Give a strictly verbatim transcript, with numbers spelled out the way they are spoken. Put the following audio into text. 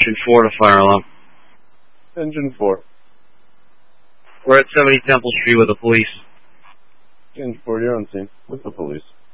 Engine four to fire alarm. Engine four. We're at seventy Temple Street with the police. Engine four, you're on scene with the police.